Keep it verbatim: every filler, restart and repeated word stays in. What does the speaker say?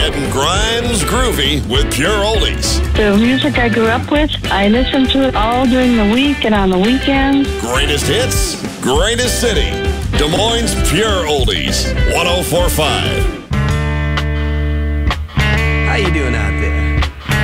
Getting Grimes groovy with Pure Oldies. The music I grew up with, I listen to it all during the week and on the weekends. Greatest hits, greatest city. Des Moines Pure Oldies, one oh four point five. How you doing out there?